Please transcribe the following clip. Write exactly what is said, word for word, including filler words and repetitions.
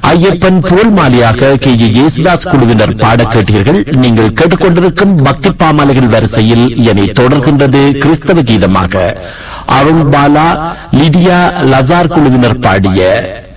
ஐயப்பன் புகழ் மாலையாக K J Yesudas குழுவினர் பாட கேட்டீர்கள். நீங்கள் கேட்டுக்கொண்டிருக்கும் பக்தி பாமாலைகள் வரிசையில் இதனை தொடர்கின்றது கிறிஸ்தவ கீதமாக அருள் பாலா லிடியா லசார் குழுவினர் பாடிய